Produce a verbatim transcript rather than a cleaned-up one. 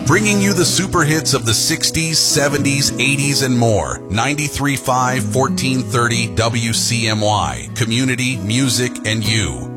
Bringing you the super hits of the sixties, seventies, eighties, and more. ninety-three point five, fourteen thirty W C M Y. Community, music, and you.